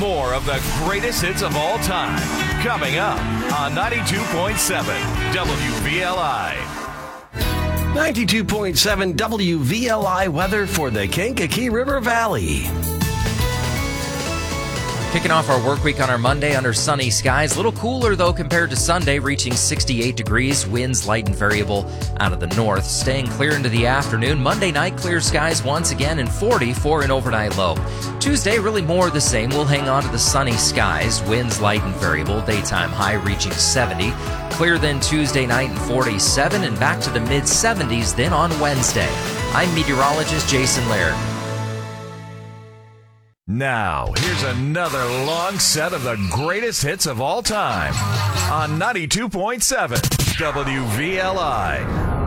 More of the greatest hits of all time. Coming up on 92.7 WVLI. 92.7 WVLI weather for the Kankakee River Valley. Kicking off our work week on our Monday under sunny skies. A little cooler, though, compared to Sunday, reaching 68 degrees. Winds light and variable out of the north. Staying clear into the afternoon. Monday night, clear skies once again, and 40 for an overnight low. Tuesday, really more of the same. We'll hang on to the sunny skies. Winds light and variable. Daytime high reaching 70. Clear then Tuesday night and 47, and back to the mid-70s then on Wednesday. I'm meteorologist Jason Laird. Now, here's another long set of the greatest hits of all time on 92.7 WVLI.